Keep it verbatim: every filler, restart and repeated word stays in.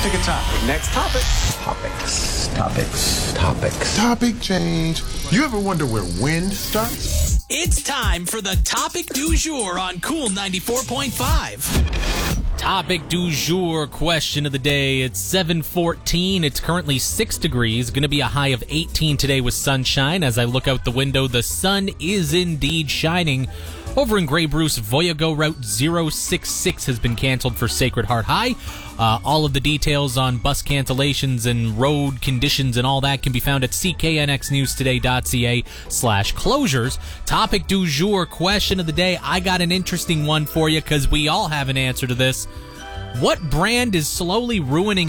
Pick a topic. Next topic. Topics, topics, topics. Topic change. You ever wonder where wind starts? It's time for the topic du jour on Cool ninety-four point five. Topic du jour, question of the day. It's seven fourteen. It's currently six degrees. Going to be a high of eighteen today with sunshine. As I look out the window, the sun is indeed shining. Over in Grey Bruce, Voyago Route zero six six has been canceled for Sacred Heart High. Uh, all of the details on bus cancellations and road conditions and all that can be found at c k n x news today dot c a slash closures. Topic du jour, question of the day. I got an interesting one for you because we all have an answer to this. What brand is slowly ruining